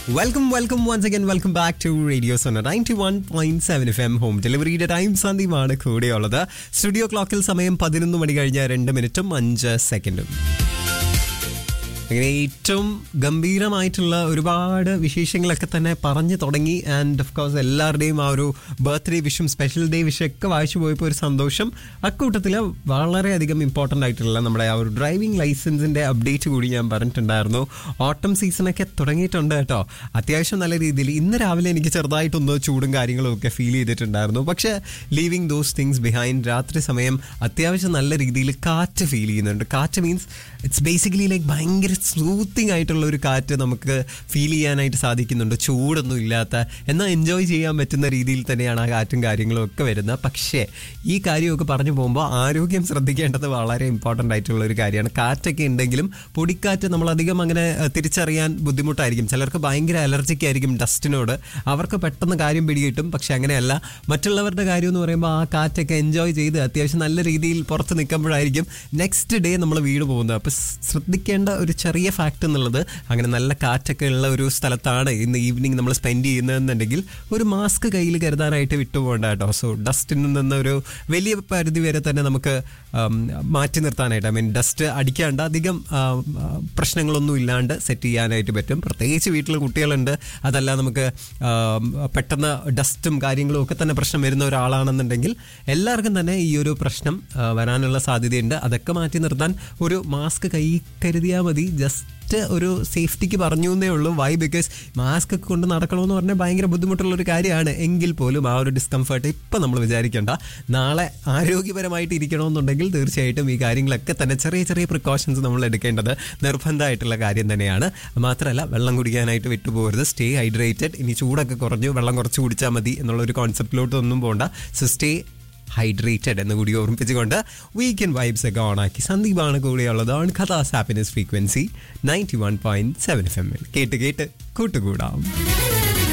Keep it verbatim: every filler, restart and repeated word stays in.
Welcome, welcome once again. Welcome back to Radio Sona ninety-one point seven F M Home Delivery. Time സന്ദീപാണ് കൂടെയുള്ളത്. Studio ക്ലോക്കിൽ സമയം പതിനൊന്ന് മണി കഴിഞ്ഞ രണ്ട് മിനിറ്റും അഞ്ച് സെക്കൻഡും. അങ്ങനെ ഏറ്റവും ഗംഭീരമായിട്ടുള്ള ഒരുപാട് വിശേഷങ്ങളൊക്കെ തന്നെ പറഞ്ഞു തുടങ്ങി. ആൻഡ് ഓഫ് കോഴ്സ് എല്ലാവരുടെയും ആ ഒരു ബർത്ത്ഡേ വിഷും സ്പെഷ്യൽ ഡേ വിഷും ഒക്കെ വായിച്ചു പോയപ്പോൾ ഒരു സന്തോഷം. അക്കൂട്ടത്തിൽ വളരെയധികം ഇമ്പോർട്ടൻ്റ് ആയിട്ടുള്ള നമ്മുടെ ആ ഒരു ഡ്രൈവിംഗ് ലൈസൻസിൻ്റെ അപ്ഡേറ്റ് കൂടി ഞാൻ പറഞ്ഞിട്ടുണ്ടായിരുന്നു. ഓട്ടം സീസണൊക്കെ തുടങ്ങിയിട്ടുണ്ട് കേട്ടോ. അത്യാവശ്യം നല്ല രീതിയിൽ ഇന്ന് രാവിലെ എനിക്ക് ചെറുതായിട്ടൊന്ന് ചൂടും കാര്യങ്ങളും ഒക്കെ ഫീൽ ചെയ്തിട്ടുണ്ടായിരുന്നു. പക്ഷേ ലീവിങ് ദോസ് തിങ്സ് ബിഹൈൻഡ്, രാത്രി സമയം അത്യാവശ്യം നല്ല രീതിയിൽ കാറ്റ് ഫീൽ ചെയ്യുന്നുണ്ട്. കാറ്റ് മീൻസ് ഇറ്റ്സ് ബേസിക്കലി ലൈക്ക് ഭയങ്കര സ്മൂത്തിങ് ആയിട്ടുള്ള ഒരു കാറ്റ് നമുക്ക് ഫീൽ ചെയ്യാനായിട്ട് സാധിക്കുന്നുണ്ട്. ചൂടൊന്നും ഇല്ലാത്ത, എന്നാൽ എൻജോയ് ചെയ്യാൻ പറ്റുന്ന രീതിയിൽ തന്നെയാണ് ആ കാറ്റും കാര്യങ്ങളും ഒക്കെ വരുന്നത്. പക്ഷേ ഈ കാര്യമൊക്കെ പറഞ്ഞു പോകുമ്പോൾ ആരോഗ്യം ശ്രദ്ധിക്കേണ്ടത് വളരെ ഇമ്പോർട്ടൻ്റ് ആയിട്ടുള്ള ഒരു കാര്യമാണ്. കാറ്റൊക്കെ ഉണ്ടെങ്കിലും പൊടിക്കാറ്റ് നമ്മളധികം അങ്ങനെ തിരിച്ചറിയാൻ ബുദ്ധിമുട്ടായിരിക്കും. ചിലർക്ക് ഭയങ്കര അലർജിക്ക് ആയിരിക്കും ഡസ്റ്റിനോട്, അവർക്ക് പെട്ടെന്ന് കാര്യം പിടികിട്ടും. പക്ഷെ അങ്ങനെയല്ല, മറ്റുള്ളവരുടെ കാര്യം എന്ന് പറയുമ്പോൾ ആ കാറ്റൊക്കെ എൻജോയ് ചെയ്ത് അത്യാവശ്യം നല്ല രീതിയിൽ പുറത്ത് നിൽക്കുമ്പോഴായിരിക്കും നെക്സ്റ്റ് ഡേ നമ്മൾ വീട് പോകുന്നത്. അപ്പോൾ ശ്രദ്ധിക്കേണ്ട ഒരു ചെറിയ ഫാക്ട് എന്നുള്ളത്, അങ്ങനെ നല്ല കാറ്റൊക്കെ ഉള്ള ഒരു സ്ഥലത്താണ് ഇന്ന് ഈവനിങ് നമ്മൾ സ്പെൻഡ് ചെയ്യുന്നതെന്നുണ്ടെങ്കിൽ ഒരു മാസ്ക് കയ്യിൽ കരുതാനായിട്ട് വിട്ടുപോകേണ്ട കേട്ടോ. സോ ഡസ്റ്റിൽ നിന്നൊരു വലിയ പരിധി വരെ തന്നെ നമുക്ക് മാറ്റി നിർത്താനായിട്ട്, ഐ മീൻ ഡസ്റ്റ് അടിക്കാണ്ട് അധികം പ്രശ്നങ്ങളൊന്നും ഇല്ലാണ്ട് സെറ്റ് ചെയ്യാനായിട്ട് പറ്റും. പ്രത്യേകിച്ച് വീട്ടിൽ കുട്ടികളുണ്ട്, അതല്ല നമുക്ക് പെട്ടെന്ന് ഡസ്റ്റും കാര്യങ്ങളും ഒക്കെ തന്നെ പ്രശ്നം വരുന്ന ഒരാളാണെന്നുണ്ടെങ്കിൽ എല്ലാവർക്കും തന്നെ ഈ ഒരു പ്രശ്നം വരാനുള്ള സാധ്യതയുണ്ട്. അതൊക്കെ മാറ്റി നിർത്താൻ ഒരു മാസ്ക് കൈ കരുതിയാൽ മതി. ജസ്റ്റ് ഒരു സേഫ്റ്റിക്ക് പറഞ്ഞു എന്നേ ഉള്ളൂ. വൈ? ബിക്കോസ് മാസ്ക് ഒക്കെ കൊണ്ട് നടക്കണമെന്ന് പറഞ്ഞാൽ ഭയങ്കര ബുദ്ധിമുട്ടുള്ളൊരു കാര്യമാണ്. എങ്കിൽ പോലും ആ ഒരു ഡിസ്കംഫർട്ട് ഇപ്പം നമ്മൾ വിചാരിക്കേണ്ട. നാളെ ആരോഗ്യപരമായിട്ട് ഇരിക്കണമെന്നുണ്ടെങ്കിൽ തീർച്ചയായിട്ടും ഈ കാര്യങ്ങളൊക്കെ തന്നെ ചെറിയ ചെറിയ പ്രിക്കോഷൻസ് നമ്മൾ എടുക്കേണ്ടത് നിർബന്ധമായിട്ടുള്ള കാര്യം തന്നെയാണ്. മാത്രമല്ല, വെള്ളം കുടിക്കാനായിട്ട് വിട്ടുപോകരുത്. Stay hydrated. ഇനി ചൂടൊക്കെ കുറഞ്ഞു, വെള്ളം കുറച്ച് കുടിച്ചാൽ മതി എന്നുള്ളൊരു കോൺസെപ്റ്റിലോട്ട് ഒന്നും പോകണ്ട. സോ സ്റ്റേ ഹൈഡ്രേറ്റഡ് എന്ന് കൂടി ഓർമ്മിപ്പിച്ചുകൊണ്ട് വീക്കെൻഡ് വൈബ്സ് ഒക്കെ ഓണാക്കി സന്ദീപാണ് കൂടെയുള്ളത് on കഥാസ് happiness frequency ninety one point seven F എമ്മിൽ. കേട്ട് കേട്ട് കൂട്ടുകൂടാം.